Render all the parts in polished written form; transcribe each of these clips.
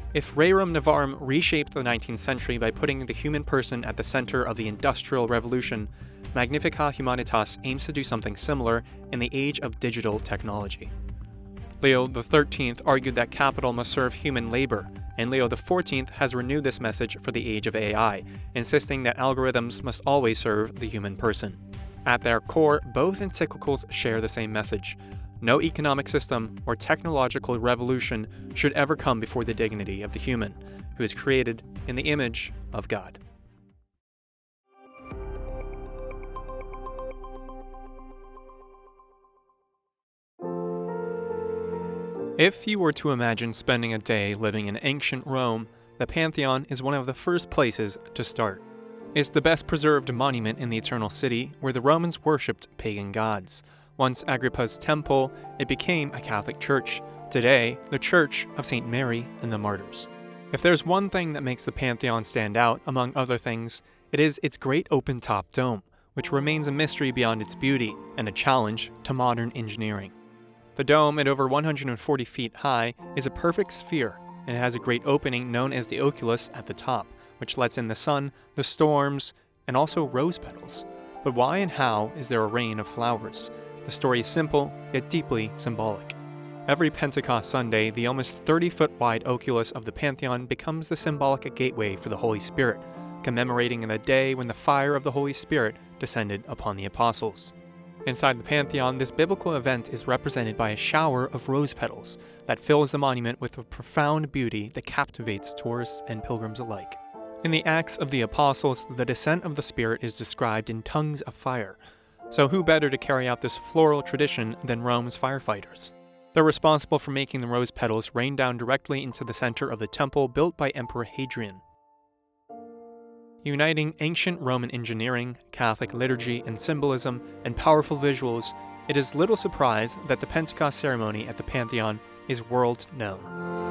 If Rerum Novarum reshaped the 19th century by putting the human person at the center of the Industrial Revolution, Magnificat Humanitas aims to do something similar in the age of digital technology. Leo XIII argued that capital must serve human labor, and Leo XIV has renewed this message for the age of AI, insisting that algorithms must always serve the human person. At their core, both encyclicals share the same message. No economic system or technological revolution should ever come before the dignity of the human, who is created in the image of God. If you were to imagine spending a day living in ancient Rome, the Pantheon is one of the first places to start. It's the best preserved monument in the Eternal City, where the Romans worshipped pagan gods. Once Agrippa's temple, it became a Catholic church. Today, the Church of St. Mary and the Martyrs. If there's one thing that makes the Pantheon stand out, among other things, it is its great open-top dome, which remains a mystery beyond its beauty and a challenge to modern engineering. The dome, at over 140 feet high, is a perfect sphere, and it has a great opening known as the oculus at the top, which lets in the sun, the storms, and also rose petals. But why and how is there a rain of flowers? The story is simple, yet deeply symbolic. Every Pentecost Sunday, the almost 30-foot wide oculus of the Pantheon becomes the symbolic gateway for the Holy Spirit, commemorating the day when the fire of the Holy Spirit descended upon the apostles. Inside the Pantheon, this biblical event is represented by a shower of rose petals that fills the monument with a profound beauty that captivates tourists and pilgrims alike. In the Acts of the Apostles, the descent of the Spirit is described in tongues of fire. So who better to carry out this floral tradition than Rome's firefighters? They're responsible for making the rose petals rain down directly into the center of the temple built by Emperor Hadrian. Uniting ancient Roman engineering, Catholic liturgy and symbolism, and powerful visuals, it is little surprise that the Pentecost ceremony at the Pantheon is world-known.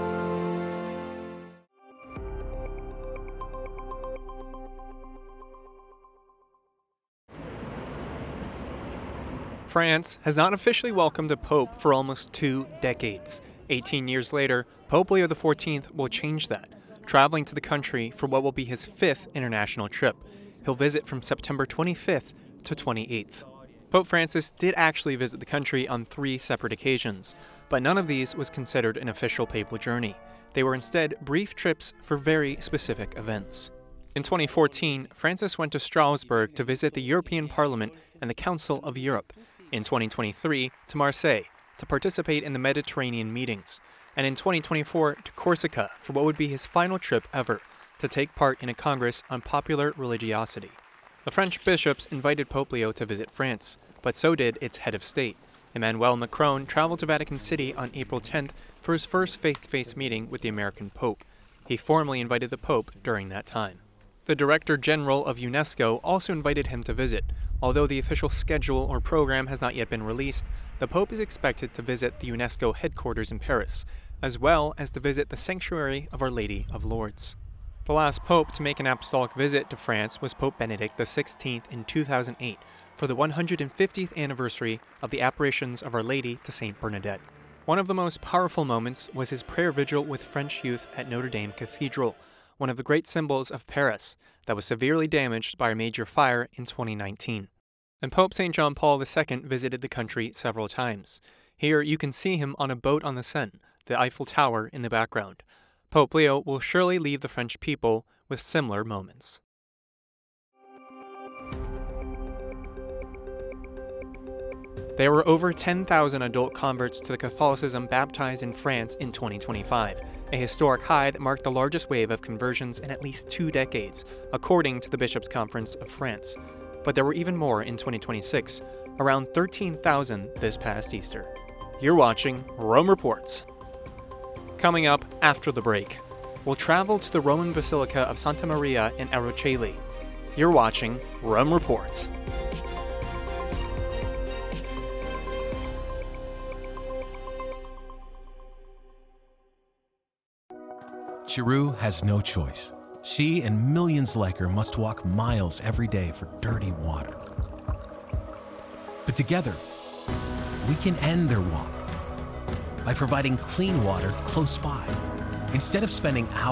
France has not officially welcomed a pope for almost 2 decades. 18 years later, Pope Leo XIV will change that, traveling to the country for what will be his 5th international trip. He'll visit from September 25th to 28th. Pope Francis did actually visit the country on 3 separate occasions, but none of these was considered an official papal journey. They were instead brief trips for very specific events. In 2014, Francis went to Strasbourg to visit the European Parliament and the Council of Europe. In 2023, to Marseille, to participate in the Mediterranean meetings, and in 2024 to Corsica for what would be his final trip ever, to take part in a congress on popular religiosity. The French bishops invited Pope Leo to visit France, but so did its head of state. Emmanuel Macron traveled to Vatican City on April 10th for his first face-to-face meeting with the American Pope. He formally invited the Pope during that time. The Director General of UNESCO also invited him to visit. Although the official schedule or program has not yet been released, the Pope is expected to visit the UNESCO headquarters in Paris, as well as to visit the Sanctuary of Our Lady of Lourdes. The last pope to make an apostolic visit to France was Pope Benedict XVI in 2008 for the 150th anniversary of the apparitions of Our Lady to Saint Bernadette. One of the most powerful moments was his prayer vigil with French youth at Notre Dame Cathedral, one of the great symbols of Paris that was severely damaged by a major fire in 2019. And Pope St. John Paul II visited the country several times. Here you can see him on a boat on the Seine, the Eiffel Tower in the background. Pope Leo will surely leave the French people with similar moments. There were over 10,000 adult converts to Catholicism baptized in France in 2025, a historic high that marked the largest wave of conversions in at least 2 decades, according to the Bishops' Conference of France. But there were even more in 2026, around 13,000 this past Easter. You're watching Rome Reports. Coming up after the break, we'll travel to the Roman Basilica of Santa Maria in Aroceli. You're watching Rome Reports. Chiru has no choice. She and millions like her must walk miles every day for dirty water. But together, we can end their walk by providing clean water close by. Instead of spending hours